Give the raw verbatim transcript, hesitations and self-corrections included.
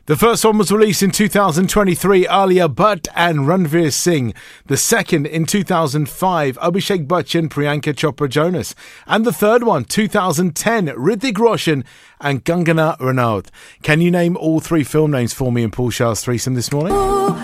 The first one was released in two thousand twenty-three, Alia Bhatt and Ranveer Singh. The second in two thousand five, Abhishek Bachchan, Priyanka Chopra Jonas. And the third one, two thousand ten, Hrithik Roshan and Kangana Ranaut. Can you name all three film names for me in Paul Shah's threesome this morning?